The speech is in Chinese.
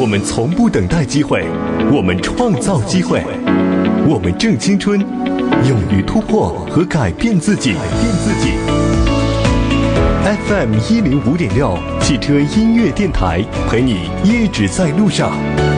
我们从不等待机会，我们创造机会，我们正青春，勇于突破和改变自己。FM 105.6汽车音乐电台，陪你一直在路上。